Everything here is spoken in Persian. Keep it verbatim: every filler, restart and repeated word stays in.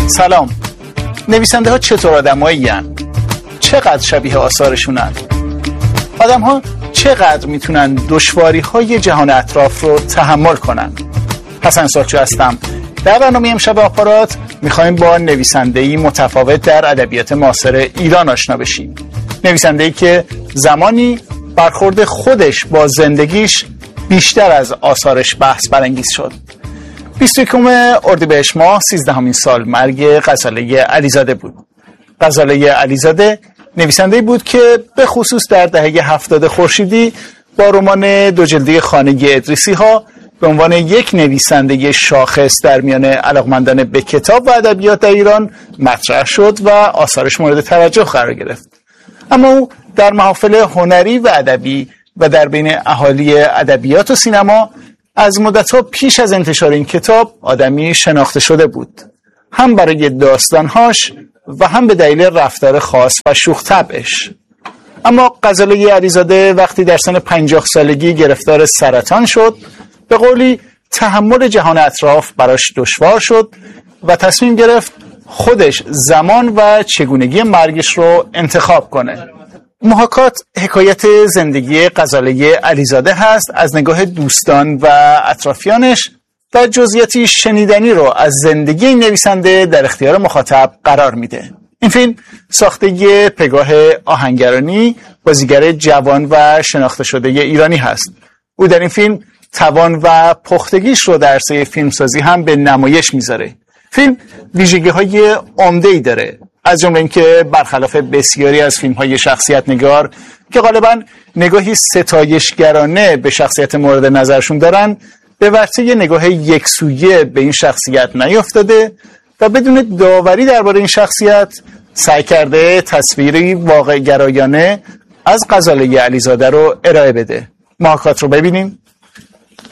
سلام. نویسنده ها چطور آدم هایی هن؟ چقدر شبیه آثارشونن؟ آدم ها چقدر میتونن دشواری های جهان اطراف رو تحمل کنن؟ حسن سالچو هستم. در برنامه امشب آپارات میخوایم با نویسنده‌ای متفاوت در ادبیات معاصر ایران آشنا بشیم. نویسنده‌ای که زمانی برخورد خودش با زندگیش بیشتر از آثارش بحث برانگیز شد. بیست و یکم اردیبهشت ماه سیزدهمین سال مرگ غزاله علیزاده بود. غزاله علیزاده نویسنده‌ای بود که به خصوص در دهه هفتاد خورشیدی با رمان دو جلدی خانه ادریسی ها به عنوان یک نویسنده شاخص در میان علاقمندان به کتاب و ادبیات در ایران مطرح شد و آثارش مورد توجه قرار گرفت. اما او در محافل هنری و ادبی و در بین اهالی ادبیات و سینما از مدت‌ها پیش از انتشار این کتاب آدمی شناخته شده بود، هم برای داستانهاش و هم به دلیل رفتار خاص و شوخ طبعش. اما غزاله علیزاده وقتی در سن پنجاه سالگی گرفتار سرطان شد، به قولی تحمل جهان اطراف براش دشوار شد و تصمیم گرفت خودش زمان و چگونگی مرگش رو انتخاب کنه. محاکات حکایت زندگی غزاله علیزاده هست از نگاه دوستان و اطرافیانش و جزئیاتی شنیدنی رو از زندگی نویسنده در اختیار مخاطب قرار میده. این فیلم ساخته پگاه آهنگرانی، بازیگر جوان و شناخته شده ایرانی هست. او در این فیلم توان و پختگیش رو در عرصه فیلمسازی هم به نمایش میذاره. فیلم ویژگی‌های عمده‌ای داره، از جمله اینکه برخلاف بسیاری از فیلم‌های شخصیت نگار که غالباً نگاهی ستایشگرانه به شخصیت مورد نظرشون دارن، به ورطه نگاه یکسویه به این شخصیت نیافتاده و بدون داوری درباره این شخصیت سعی کرده تصویری واقع گرایانه از غزاله علیزاده رو ارائه بده. محاکات رو ببینیم.